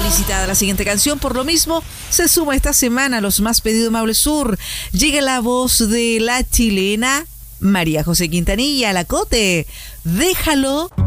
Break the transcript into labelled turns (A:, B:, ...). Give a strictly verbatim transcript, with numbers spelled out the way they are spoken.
A: solicitada la siguiente canción. Por lo mismo, se suma esta semana a los más pedidos Maule Sur. Llega la voz de la chilena María José Quintanilla, La Cote. Déjalo.